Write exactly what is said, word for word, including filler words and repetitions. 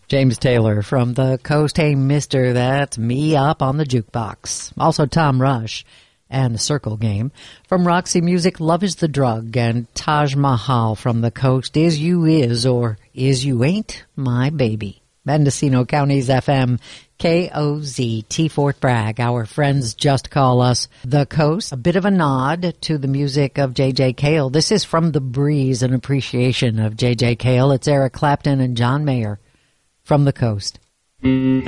James Taylor from the Coast. Hey, mister, that's me up on the jukebox. Also Tom Rush and the Circle Game. From Roxy Music, Love is the Drug, and Taj Mahal from the Coast. Is You Is or Is You Ain't My Baby. Mendocino County's F M, K O Z T Fort Bragg. Our friends just call us The Coast. A bit of a nod to the music of J J. Cale. This is From the Breeze, an appreciation of J J. Cale. It's Eric Clapton and John Mayer from The Coast.